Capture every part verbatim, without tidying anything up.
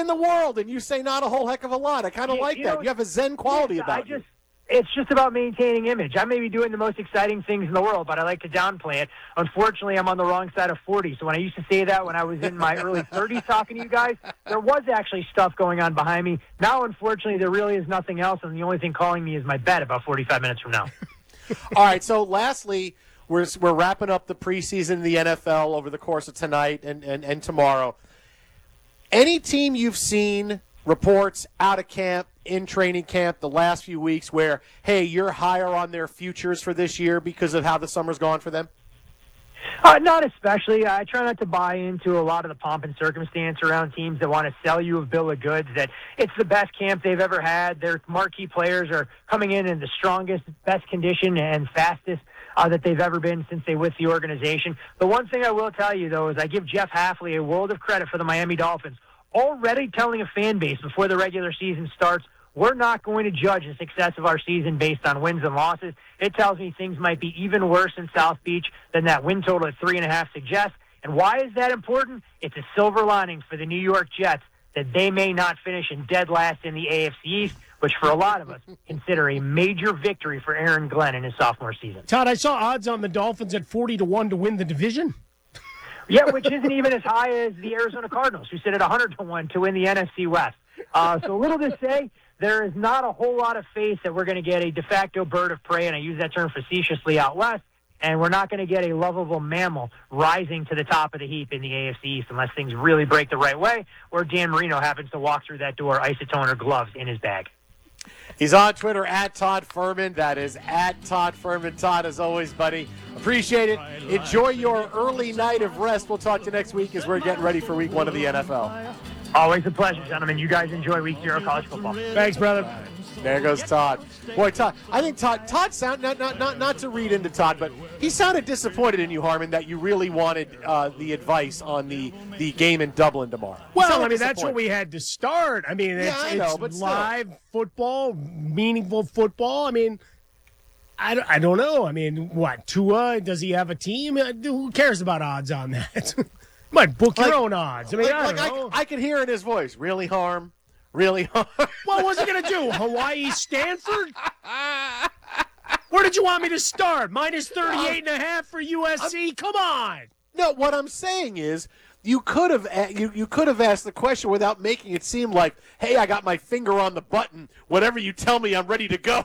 in the world, and you say not a whole heck of a lot. I kind of like you that. know, You have a zen quality yes, about I just, you. It's just about maintaining image. I may be doing the most exciting things in the world, but I like to downplay it. Unfortunately, I'm on the wrong side of forty, so when I used to say that when I was in my early thirties talking to you guys, there was actually stuff going on behind me. Now, unfortunately, there really is nothing else, and the only thing calling me is my bed about forty-five minutes from now. All right, so lastly, we're, we're wrapping up the preseason in the N F L over the course of tonight and, and, and tomorrow. Any team you've seen reports out of camp, in training camp the last few weeks where, hey, you're higher on their futures for this year because of how the summer's gone for them? Uh, not especially. I try not to buy into a lot of the pomp and circumstance around teams that want to sell you a bill of goods, that it's the best camp they've ever had. Their marquee players are coming in in the strongest, best condition and fastest uh, that they've ever been since they with the organization. The one thing I will tell you, though, is I give Jeff Hafley a world of credit for the Miami Dolphins, already telling a fan base before the regular season starts, we're not going to judge the success of our season based on wins and losses. It tells me things might be even worse in South Beach than that win total at three and a half suggests. And why is that important? It's a silver lining for the New York Jets that they may not finish in dead last in the A F C East, which for a lot of us consider a major victory for Aaron Glenn in his sophomore season. Todd, I saw odds on the Dolphins at forty to one to win the division. Yeah, which isn't even as high as the Arizona Cardinals, who sit at one hundred to one to win the N F C West. Uh, so little to say, there is not a whole lot of faith that we're going to get a de facto bird of prey, and I use that term facetiously out west, and we're not going to get a lovable mammal rising to the top of the heap in the A F C East unless things really break the right way, or Dan Marino happens to walk through that door, isotoner gloves in his bag. He's on Twitter, at Todd Furman. That is at Todd Furman. Todd, as always, buddy, appreciate it. Enjoy your early night of rest. We'll talk to you next week as we're getting ready for week one of the N F L. Always a pleasure, gentlemen. You guys enjoy week zero of college football. Thanks, brother. There goes Todd. Boy, Todd, I think Todd, Todd sound, not, not, not, not to read into Todd, but he sounded disappointed in you, Harmon, that you really wanted uh, the advice on the, the game in Dublin tomorrow. Well, I mean, that's what we had to start. I mean, it's, yeah, I know, it's but still. live football, meaningful football. I mean, I don't, I don't know. I mean, what, Tua, does he have a team? Uh, Who cares about odds on that? You might book your like, own odds. I mean, like, I don't like know. I, I could hear in his voice, really, Harm? Really, Harm? What was he going to do? Hawaii, Stanford? Where did you want me to start? Minus thirty-eight and a half for U S C? I'm, Come on. No, what I'm saying is you could have you, you could have asked the question without making it seem like, hey, I got my finger on the button. Whatever you tell me, I'm ready to go.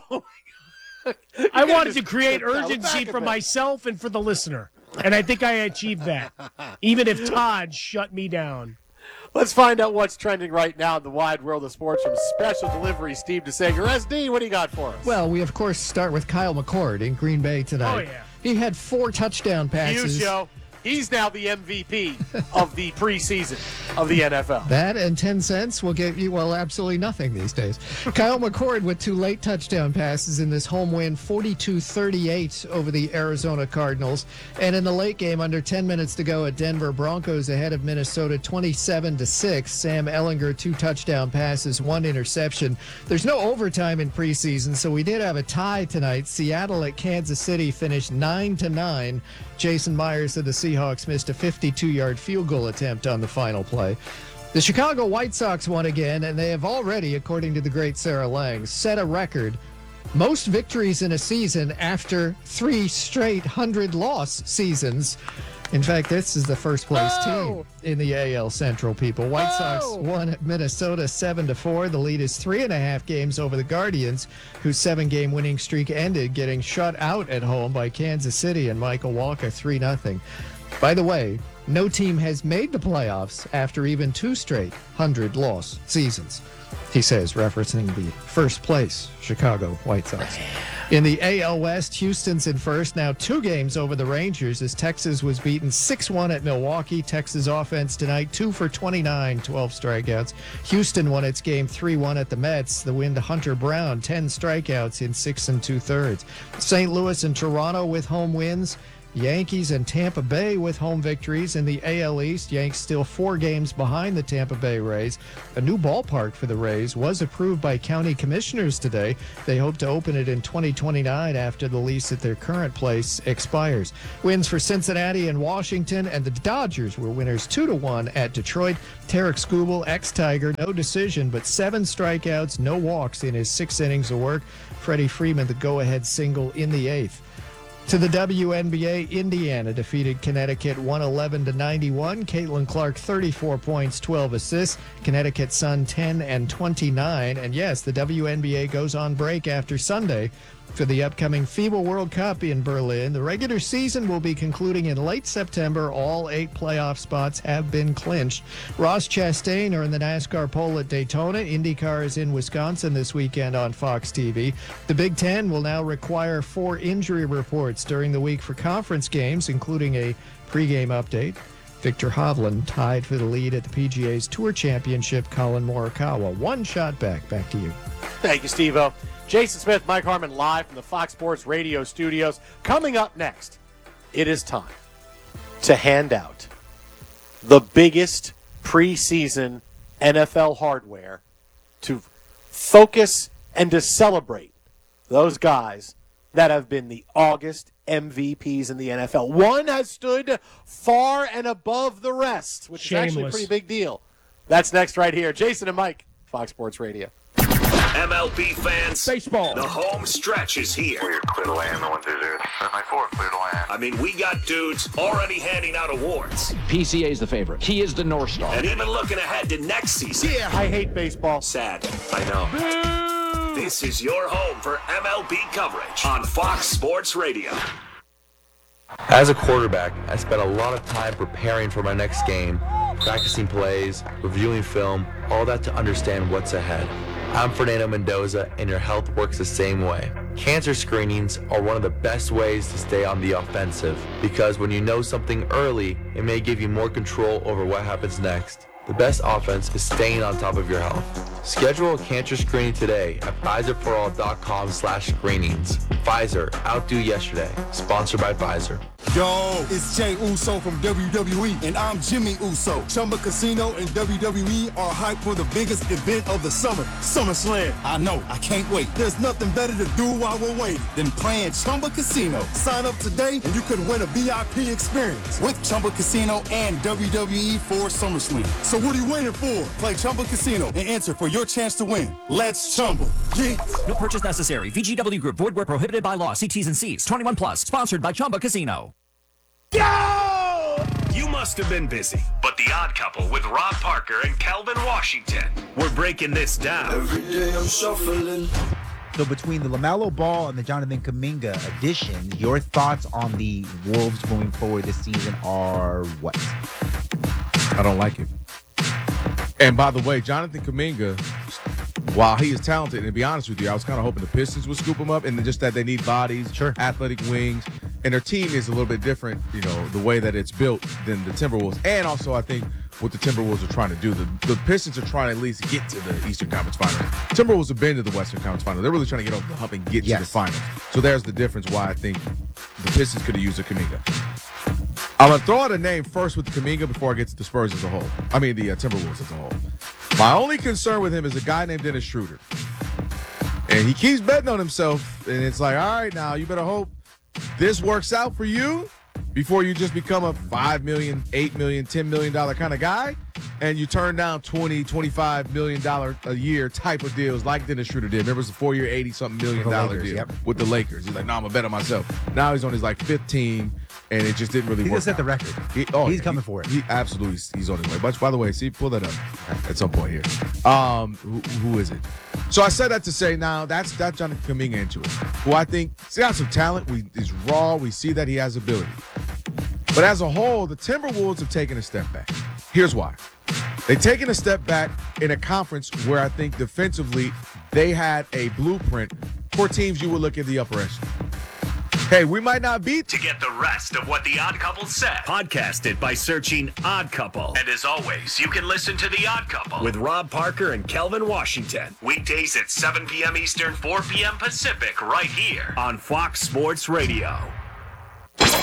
I wanted to create urgency for myself and for the listener. And I think I achieved that, even if Todd shut me down. Let's find out what's trending right now in the wide world of sports from Special Delivery, Steve DeSager. S D, what do you got for us? Well, we, of course, start with Kyle McCord in Green Bay tonight. Oh, yeah. He had four touchdown passes. Huge show. He's now the M V P of the preseason of the N F L. That and ten cents will get you, well, absolutely nothing these days. Kyle McCord with two late touchdown passes in this home win, forty-two thirty-eight over the Arizona Cardinals. And in the late game, under ten minutes to go at Denver, Broncos ahead of Minnesota twenty-seven to six. Sam Ellinger, two touchdown passes, one interception. There's no overtime in preseason, so we did have a tie tonight. Seattle at Kansas City finished nine to nine. Jason Myers of the Seahawks missed a fifty-two-yard field goal attempt on the final play. The Chicago White Sox won again, and they have already, according to the great Sarah Lang, set a record. Most victories in a season after three straight hundred-loss seasons. In fact, this is the first-place Oh. team in the A L Central, people. White Sox Oh. won at Minnesota seven to four. The lead is three and a half games over the Guardians, whose seven-game winning streak ended getting shut out at home by Kansas City and Michael Walker three nothing. By the way, no team has made the playoffs after even two straight hundred-loss seasons, he says, referencing the first-place Chicago White Sox. In the A L West, Houston's in first, now two games over the Rangers as Texas was beaten six one at Milwaukee. Texas offense tonight, two for twenty-nine, twelve strikeouts. Houston won its game three one at the Mets. The win to Hunter Brown, ten strikeouts in six and two-thirds. Saint Louis and Toronto with home wins. Yankees and Tampa Bay with home victories in the A L East. Yanks still four games behind the Tampa Bay Rays. A new ballpark for the Rays was approved by county commissioners today. They hope to open it in twenty twenty-nine after the lease at their current place expires. Wins for Cincinnati and Washington, and the Dodgers were winners two to one at Detroit. Tarek Skubal, ex-Tiger, no decision, but seven strikeouts, no walks in his six innings of work. Freddie Freeman, the go-ahead single in the eighth. To the W N B A, Indiana defeated Connecticut one eleven to ninety-one. Caitlin Clark, thirty-four points, twelve assists. Connecticut Sun, ten and twenty-nine. And yes, the W N B A goes on break after Sunday for the upcoming FIBA World Cup in Berlin. The regular season will be concluding in late September. All eight playoff spots have been clinched. Ross Chastain are in the NASCAR pole at Daytona. IndyCar is in Wisconsin this weekend on Fox T V. The Big Ten will now require four injury reports during the week for conference games, including a pregame update. Victor Hovland tied for the lead at the P G A's Tour Championship. Colin Morikawa one shot back. Back to you. Thank you, Steve-O. Jason Smith, Mike Harmon, live from the Fox Sports Radio studios. Coming up next, it is time to hand out the biggest preseason N F L hardware to focus and to celebrate those guys that have been the August M V Ps in the N F L. One has stood far and above the rest, which Shameless. is actually a pretty big deal. That's next right here. Jason and Mike, Fox Sports Radio. M L B fans, Baseball. The home stretch is here. Clear, clear the land, the one through there. Seven four, clear the land. I mean, we got dudes already handing out awards. P C A is the favorite. He is the North Star. And even looking ahead to next season. Yeah, I hate baseball. Sad, I know. This is your home for M L B coverage on Fox Sports Radio. As a quarterback, I spent a lot of time preparing for my next game, practicing plays, reviewing film, all that to understand what's ahead. I'm Fernando Mendoza, and your health works the same way. Cancer screenings are one of the best ways to stay on the offensive, because when you know something early, it may give you more control over what happens next. The best offense is staying on top of your health. Schedule a cancer screening today at Pfizer-for-all.com slash screenings. Pfizer, outdo yesterday. Sponsored by Pfizer. Yo, it's Jay Uso from W W E, and I'm Jimmy Uso. Chumba Casino and W W E are hyped for the biggest event of the summer, SummerSlam. I know, I can't wait. There's nothing better to do while we're waiting than playing Chumba Casino. Sign up today, and you could win a V I P experience with Chumba Casino and W W E for SummerSlam. So what are you waiting for? Play Chumba Casino and enter for your chance to win. Let's Chumba. Yeah. No purchase necessary. V G W Group. Void where prohibited by law. See T's and C's. twenty-one plus. Sponsored by Chumba Casino. Go! You must have been busy, but The Odd Couple with Rob Parker and Calvin Washington. We're breaking this down. Every day I'm shuffling. So between the LaMelo Ball and the Jonathan Kuminga addition, your thoughts on the Wolves going forward this season are what? I don't like it. And by the way, Jonathan Kuminga, while he is talented, and to be honest with you, I was kind of hoping the Pistons would scoop him up, and just that they need bodies, sure, athletic wings, and their team is a little bit different, you know, the way that it's built than the Timberwolves. And also, I think what the Timberwolves are trying to do, the, the Pistons are trying to at least get to the Eastern Conference Finals. Timberwolves have been to the Western Conference Finals. They're really trying to get over the hump and get yes. to the finals. So there's the difference why I think the Pistons could have used a Kuminga. I'm going to throw out a name first with Kuminga before I get to the Spurs as a whole. I mean, the uh, Timberwolves as a whole. My only concern with him is a guy named Dennis Schroeder. And he keeps betting on himself. And it's like, all right, now you better hope this works out for you before you just become a five million dollars, eight million dollars, ten million dollars kind of guy. And you turn down twenty, twenty-five million dollars a year type of deals like Dennis Schroeder did. Remember, it was a four-year, eighty-something million dollar deal yep. with the Lakers. He's like, no, I'm going to bet on myself. Now he's on his, like, fifteen, and it just didn't really he work just set out. the record. He, oh, he's he, coming for it. He absolutely, he's on his way. But by the way, see, pull that up at some point here. Um, who, who is it? So I said that to say now that's that's Jonathan Kuminga into it, who I think he's got some talent. We is raw. We see that he has ability. But as a whole, the Timberwolves have taken a step back. Here's why. They've taken a step back in a conference where I think defensively they had a blueprint for teams you would look at the upper echelon. Hey, we might not beat. To get the rest of what The Odd Couple said, podcast it by searching Odd Couple. And as always, you can listen to The Odd Couple with Rob Parker and Kelvin Washington. Weekdays at seven p.m. Eastern, four p.m. Pacific, right here on Fox Sports Radio.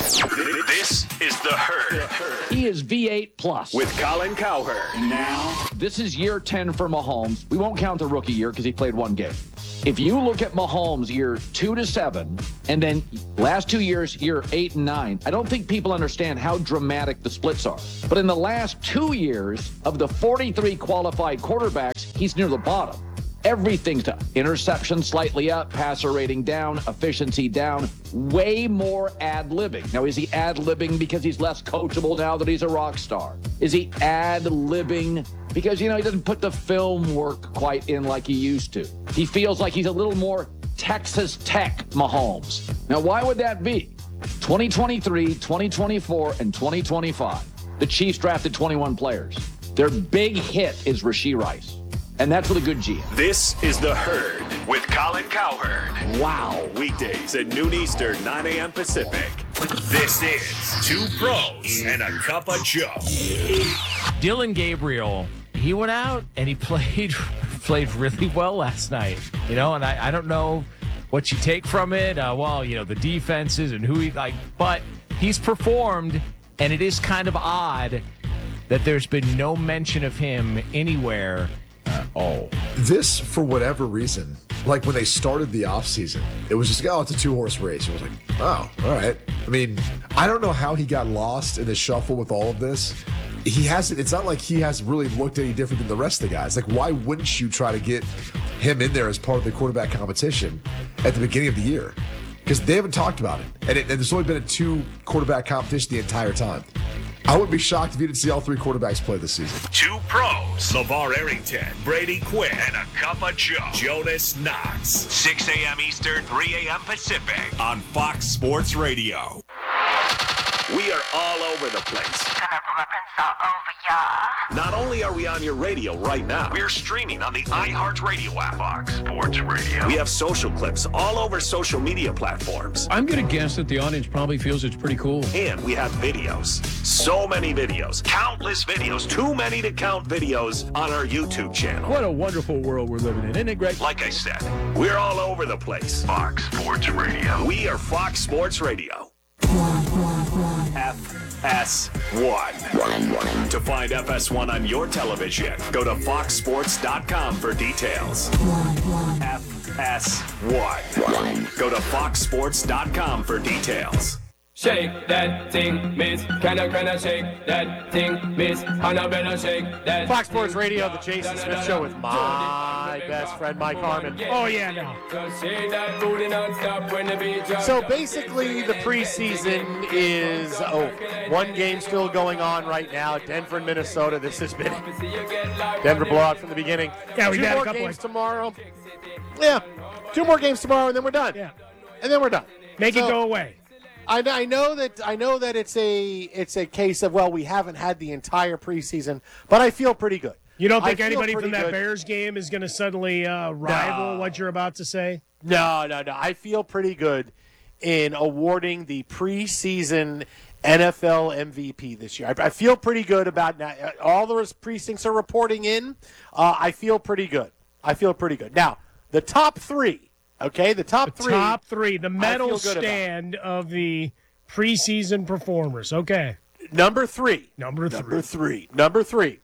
This is The Herd. He is V eight plus. With Colin Cowherd. Now, this is year ten for Mahomes. We won't count the rookie year because he played one game. If you look at Mahomes year two to seven, and then last two years, year eight and nine, I don't think people understand how dramatic the splits are. But in the last two years, of the forty-three qualified quarterbacks, he's near the bottom. Everything's down. Interception slightly up, passer rating down, efficiency down, way more ad-libbing. Now, is he ad-libbing because he's less coachable now that he's a rock star? Is he ad-libbing because, you know, he doesn't put the film work quite in like he used to? He feels like he's a little more Texas Tech Mahomes. Now, why would that be? twenty twenty-three, twenty twenty-four, and twenty twenty-five. The Chiefs drafted twenty-one players. Their big hit is Rashee Rice. And that's with a good G M. This is The Herd with Colin Cowherd. Wow. Weekdays at noon Eastern, nine a.m. Pacific. This is Two Pros and a Cup of Joe. Dillon Gabriel, he went out and he played played really well last night. You know, and I, I don't know what you take from it. Uh, well, you know, the defenses and who he like, but he's performed, and it is kind of odd that there's been no mention of him anywhere. Oh, this, for whatever reason, like when they started the offseason, it was just, oh, it's a two-horse race. It was like, oh, all right. I mean, I don't know how he got lost in the shuffle with all of this. He hasn't, it's not like he has really looked any different than the rest of the guys. Like, why wouldn't you try to get him in there as part of the quarterback competition at the beginning of the year? Because they haven't talked about it. And, it, and there's only been a two-quarterback competition the entire time. I wouldn't be shocked if you didn't see all three quarterbacks play this season. Two Pros, LeVar Arrington, Brady Quinn, and a Cup of Joe, Jonas Knox. six a.m. Eastern, three a.m. Pacific on Fox Sports Radio. We are all over the place. Not only are we on your radio right now, we're streaming on the iHeartRadio app. Fox Sports Radio. We have social clips all over social media platforms. I'm going to guess that the audience probably feels it's pretty cool. And we have videos. So many videos. Countless videos. Too many to count videos on our YouTube channel. What a wonderful world we're living in. Isn't it great? Like I said, we're all over the place. Fox Sports Radio. We are Fox Sports Radio. F S one. To find F S one on your television, go to fox sports dot com for details. F S one. Go to fox sports dot com for details. Shake that thing, miss. Can I, can I shake that thing, miss? Annabella, shake that. Fox Sports Radio, the Jason Smith Show with my best friend, Mike Harmon. Oh, yeah, no. So basically, the preseason is over. One game still going on right now. Denver and Minnesota. This has been Denver blowout from the beginning. Yeah, we've Two had a more couple games of- tomorrow. Yeah, two more games tomorrow, and then we're done. Yeah, and then we're done. Make So- it go away. I, I know that I know that it's a it's a case of, well, we haven't had the entire preseason, but I feel pretty good. You don't think I feel anybody from pretty that good. Bears game is going to suddenly uh, rival No. what you're about to say? No, no, no. I feel pretty good in awarding the preseason N F L M V P this year. I, I feel pretty good about that. All the precincts are reporting in. Uh, I feel pretty good. I feel pretty good. Now, the top three. Okay, the top The three. top three, the medal feel good about. stand of the preseason performers. Okay. Number three. Number three. Number three. Number three.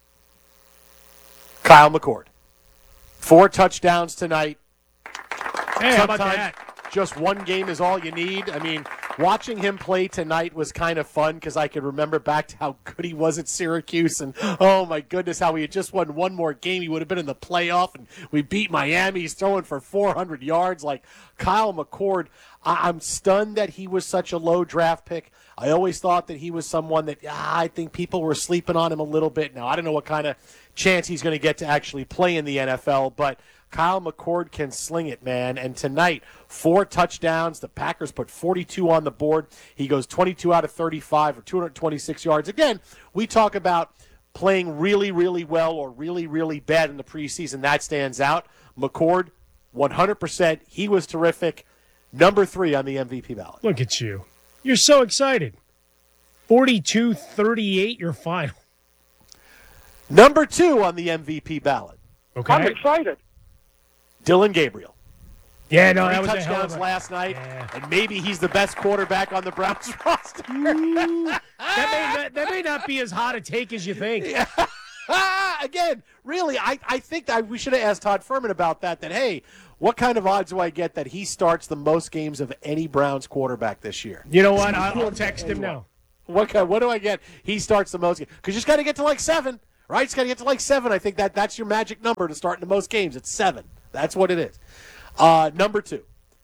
Kyle McCord. Four touchdowns tonight. Hey, how about Sometimes that? just one game is all you need. I mean, watching him play tonight was kind of fun because I could remember back to how good he was at Syracuse, and oh my goodness, how he had just won one more game. He would have been in the playoff, and we beat Miami. He's throwing for four hundred yards. Like Kyle McCord, I- I'm stunned that he was such a low draft pick. I always thought that he was someone that ah, I think people were sleeping on him a little bit. Now, I don't know what kind of chance he's going to get to actually play in the N F L, but Kyle McCord can sling it, man. And tonight, four touchdowns. The Packers put forty-two on the board. He goes twenty-two out of thirty-five for two hundred twenty-six yards. Again, we talk about playing really, really well or really, really bad in the preseason. That stands out. McCord, one hundred percent. He was terrific. Number three on the M V P ballot. Look at you. You're so excited. forty-two thirty-eight, your final. Number two on the M V P ballot. Okay. I'm excited. Dillon Gabriel. Yeah, no, that Three was a hell touchdowns of a- last night, Yeah. and maybe he's the best quarterback on the Browns roster. that, may, that, that may not be as hot a take as you think. Yeah. Again, really, I, I think that we should have asked Todd Furman about that, that, hey, what kind of odds do I get that he starts the most games of any Browns quarterback this year? You know what? I'll, I'll text him now. What kind, what do I get? He starts the most games. Because you just got to get to like seven, right? You just got to get to like seven. I think that that's your magic number to start in the most games. It's seven. That's what it is. Uh, number two.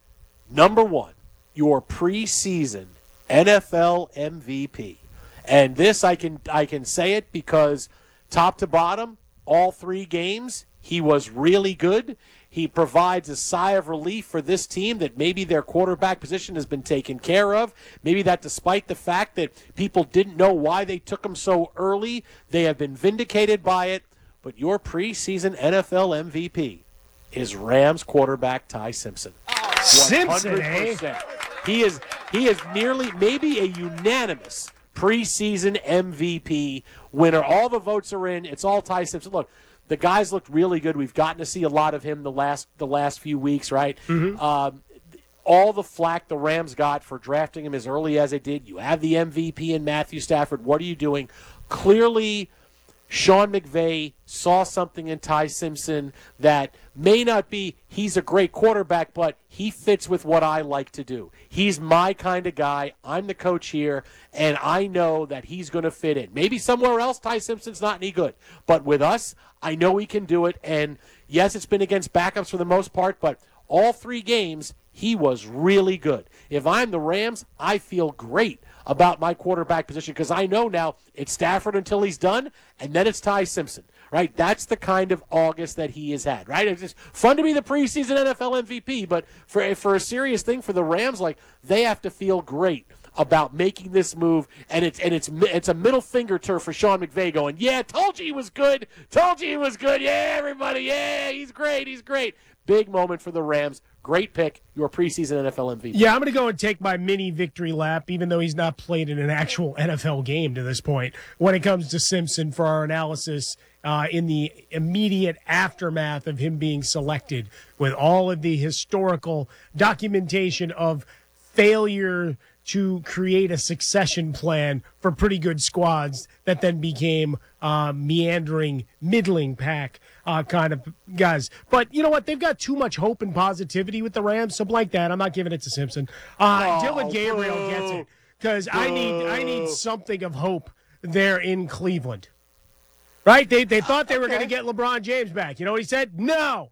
Number one, your preseason N F L M V P. And this, I can I can say it because top to bottom, all three games, he was really good. He provides a sigh of relief for this team that maybe their quarterback position has been taken care of. Maybe that despite the fact that people didn't know why they took him so early, they have been vindicated by it. But your preseason N F L M V P is Rams quarterback Ty Simpson. Simpson, one hundred percent. He is he is nearly maybe a unanimous preseason M V P winner. All the votes are in. It's all Ty Simpson. Look, the guy's looked really good. We've gotten to see a lot of him the last the last few weeks, right? Mm-hmm. Um, all the flack the Rams got for drafting him as early as they did. You have the M V P in Matthew Stafford. What are you doing? Clearly, Sean McVay saw something in Ty Simpson that may not be he's a great quarterback, but he fits with what I like to do. He's my kind of guy. I'm the coach here, and I know that he's going to fit in. Maybe somewhere else Ty Simpson's not any good, but with us, I know he can do it. And yes, it's been against backups for the most part, but all three games, he was really good. If I'm the Rams, I feel great about my quarterback position because I know now it's Stafford until he's done, and then it's Ty Simpson, right? That's the kind of August that he has had, right? It's just fun to be the preseason N F L M V P, but for, for a serious thing for the Rams, like, they have to feel great about making this move, and it's and it's it's a middle finger to for Sean McVay going, yeah, told you he was good, told you he was good, yeah, everybody, yeah, he's great, he's great. Big moment for the Rams. Great pick, your preseason N F L M V P. Yeah, I'm going to go and take my mini victory lap, even though he's not played in an actual N F L game to this point, when it comes to Simpson for our analysis uh, in the immediate aftermath of him being selected, with all of the historical documentation of failure to create a succession plan for pretty good squads that then became uh, meandering, middling pack uh, kind of guys. But you know what? They've got too much hope and positivity with the Rams, so blank that. I'm not giving it to Simpson. Uh, Oh, Dylan Gabriel boo. gets it because I need I need something of hope there in Cleveland. Right? They they thought they were Okay. going to get LeBron James back. You know what he said? No.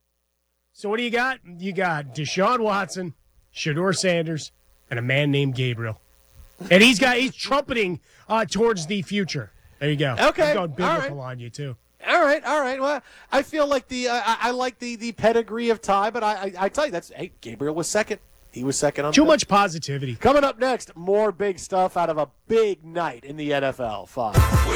So what do you got? You got Deshaun Watson, Shedeur Sanders, and a man named Gabriel. And he's got he's trumpeting uh, towards the future. There you go. Okay. I'm going All biblical right. on you too. All right, all right. Well, I feel like the uh, I, I like the the pedigree of Ty, but I, I I tell you that's hey, Gabriel was second. He was second on Too the- much positivity. Coming up next, more big stuff out of a big night in the N F L. Five.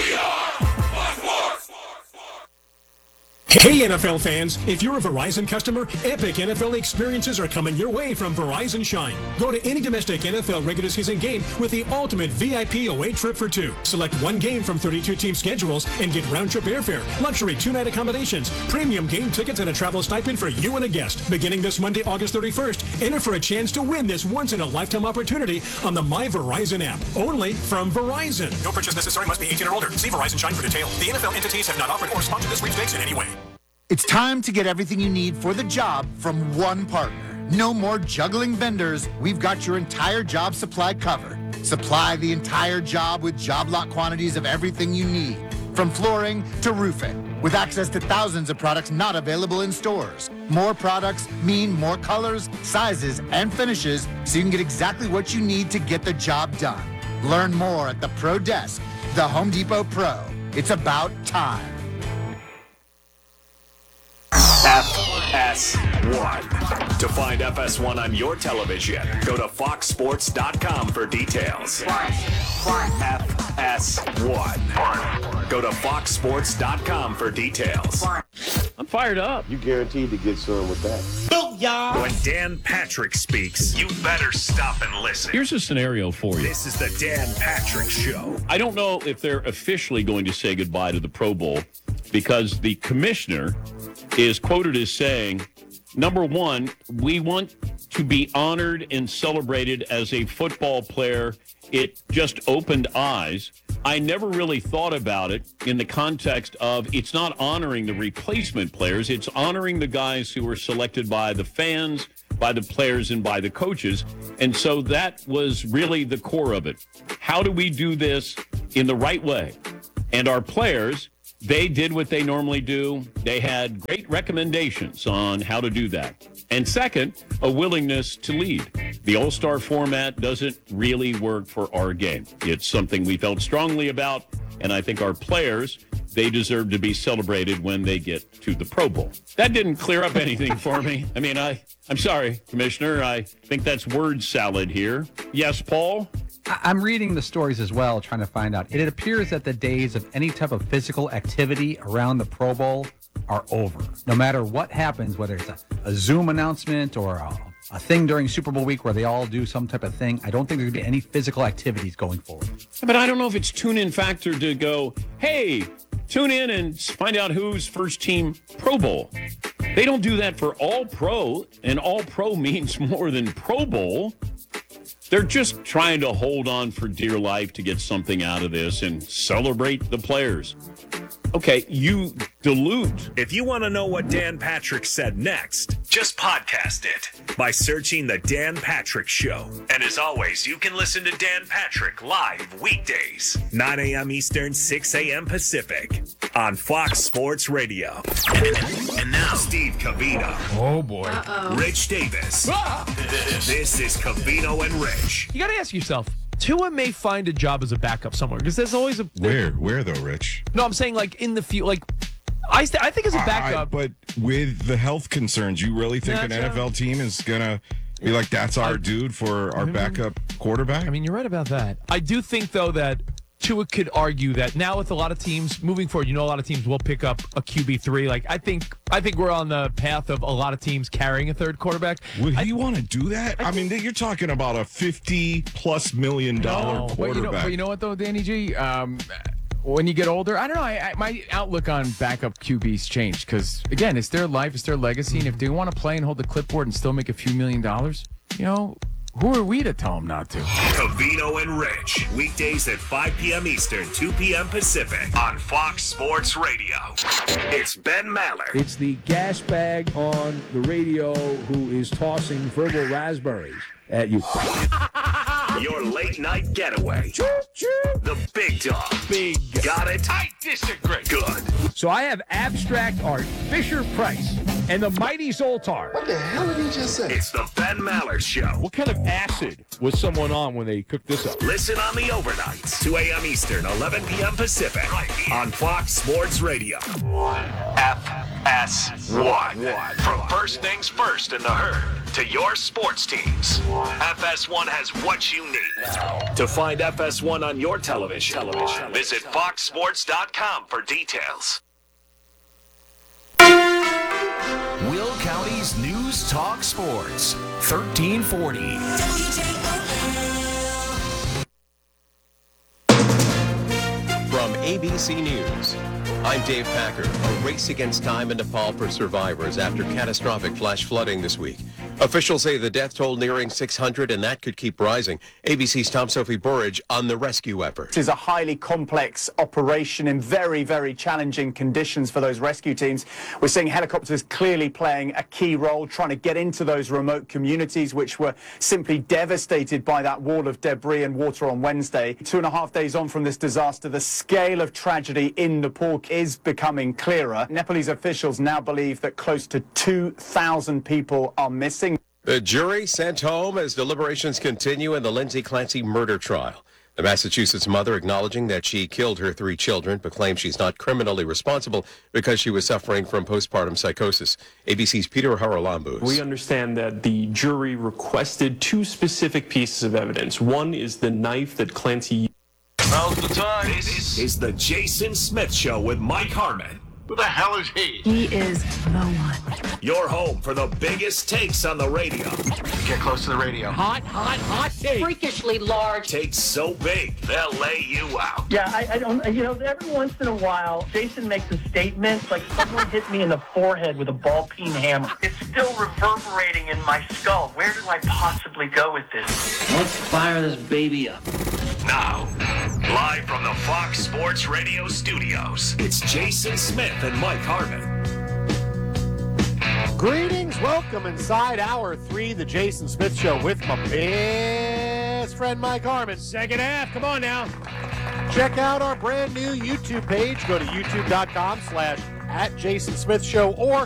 Hey N F L fans, if you're a Verizon customer, epic N F L experiences are coming your way from Verizon Shine. Go to any domestic N F L regular season game with the ultimate V I P away trip for two. Select one game from thirty-two team schedules and get round-trip airfare, luxury two-night accommodations, premium game tickets, and a travel stipend for you and a guest. Beginning this Monday, August thirty-first, enter for a chance to win this once-in-a-lifetime opportunity on the My Verizon app, only from Verizon. No purchase necessary, must be eighteen or older. See Verizon Shine for detail. The N F L entities have not offered or sponsored this sweepstakes in any way. It's time to get everything you need for the job from one partner. No more juggling vendors. We've got your entire job supply covered. Supply the entire job with job lot quantities of everything you need, from flooring to roofing, with access to thousands of products not available in stores. More products mean more colors, sizes, and finishes, so you can get exactly what you need to get the job done. Learn more at the Pro Desk, the Home Depot Pro. It's about time. F S one. To find F S one on your television, go to fox sports dot com for details. F S one. Go to fox sports dot com for details. I'm fired up. You guaranteed to get some with that. When Dan Patrick speaks, you better stop and listen. Here's a scenario for you. This is the Dan Patrick Show. I don't know if they're officially going to say goodbye to the Pro Bowl because the commissioner is quoted as saying number one, we want to be honored and celebrated as a football player. It just opened eyes. I never really thought about it in the context of it's not honoring the replacement players. It's honoring the guys who were selected by the fans, by the players, and by the coaches. And so that was really the core of it. How do we do this in the right way? And our players, they did what they normally do. They had great recommendations on how to do that. And second, a willingness to lead. The All-Star format doesn't really work for our game. It's something we felt strongly about, and I think our players, they deserve to be celebrated when they get to the Pro Bowl. That didn't clear up anything for me. I mean, I, I'm sorry, Commissioner. I think that's word salad here. Yes, Paul? I'm reading the stories as well, trying to find out. It appears that the days of any type of physical activity around the Pro Bowl are over. No matter what happens, whether it's a, a Zoom announcement or a, a thing during Super Bowl week where they all do some type of thing, I don't think there's going to be any physical activities going forward. But I don't know if it's tune-in factor to go, hey, tune in and find out who's first team Pro Bowl. They don't do that for all pro, and all pro means more than Pro Bowl. They're just trying to hold on for dear life to get something out of this and celebrate the players. Okay, you delude. If you want to know what Dan Patrick said next, just podcast it by searching The Dan Patrick Show. And as always, you can listen to Dan Patrick live weekdays, nine a.m. Eastern, six a.m. Pacific, on Fox Sports Radio. And now, Steve Covino. Oh, boy. Uh-oh. Rich Davis. Ah! This is Covino and Rich. You got to ask yourself, Tua may find a job as a backup somewhere because there's always a where where though, Rich? No, I'm saying like in the field. Like I, st- I think as a backup, I, but with the health concerns, you really think an N F L team is gonna be like, that's our I, dude for our backup quarterback? I mean, you're right about that. I do think though that Tua could argue that now with a lot of teams moving forward, you know, a lot of teams will pick up a Q B three. Like I think, I think we're on the path of a lot of teams carrying a third quarterback. Would I, he want to do that? I, I mean, you're talking about a fifty plus million dollar no, quarterback. But you, know, but you know what though, Danny G? Um, when you get older, I don't know. I, I, my outlook on backup Q Bs changed because again, it's their life, it's their legacy, and if they want to play and hold the clipboard and still make a few million dollars, you know. Who are we to tell them not to? Covino and Rich. Weekdays at five p.m. Eastern, two p.m. Pacific on Fox Sports Radio. It's Ben Maller. It's the gas bag on the radio who is tossing verbal raspberries at you. Your late night getaway. The big dog. Big. Got it? I disagree. Good. So I have abstract art, Fisher Price, and the Mighty Zoltar. What the hell did he just say? It's the Ben Maller Show. What kind of acid was someone on when they cooked this up? Listen on the overnights, two a.m. Eastern, eleven p.m. Pacific, on Fox Sports Radio. F S one. From first things first in the herd to your sports teams, F S one has what you need. To find F S one on your television, television. visit fox sports dot com for details. Will County's News Talk Sports, thirteen forty. From A B C News, I'm Dave Packer. A race against time in Nepal for survivors after catastrophic flash flooding this week. Officials say the death toll nearing six hundred, and that could keep rising. A B C's Tom Sophie Burridge on the rescue effort. This is a highly complex operation in very, very challenging conditions for those rescue teams. We're seeing helicopters clearly playing a key role, trying to get into those remote communities which were simply devastated by that wall of debris and water on Wednesday. Two and a half days on from this disaster, the scale of tragedy in Nepal is becoming clearer. Nepalese officials now believe that close to two thousand people are missing. The jury sent home as deliberations continue in the Lindsay Clancy murder trial. The Massachusetts mother acknowledging that she killed her three children, but claims she's not criminally responsible because she was suffering from postpartum psychosis. A B C's Peter Haralambous. We understand that the jury requested two specific pieces of evidence. One is the knife that Clancy used. Now's the time. This is the Jason Smith Show with Mike Harmon. Who the hell is he? He is the one. your home for the biggest takes on the radio. Get close to the radio. Hot, hot, hot take. Freakishly large. Takes so big, they'll lay you out. Yeah, I, I don't, you know, every once in a while, Jason makes a statement like someone hit me in the forehead with a ball peen hammer. It's still reverberating in my skull. Where do I possibly go with this? Let's fire this baby up. Now, live from the Fox Sports Radio studios, it's Jason Smith and Mike Harmon. Greetings, welcome inside hour three, the Jason Smith Show with my best friend Mike Harmon. Second half, come on now. Check out our brand new YouTube page. Go to youtube.com slash at Jason Smith Show or